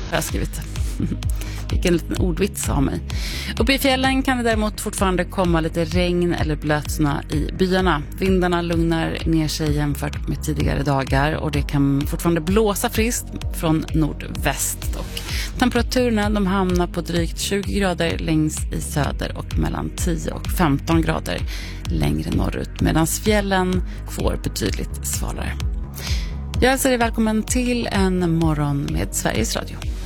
Jag har skrivit. Vilken liten ordvits av mig. Uppe i fjällen kan det däremot fortfarande komma lite regn eller blötsnö i byarna. Vindarna lugnar ner sig jämfört med tidigare dagar och det kan fortfarande blåsa friskt från nordväst. Och temperaturerna de hamnar på drygt 20 grader längst i söder och mellan 10 och 15 grader längre norrut, medan fjällen får betydligt svalare. Jag hälsar dig välkommen till en morgon med Sveriges Radio.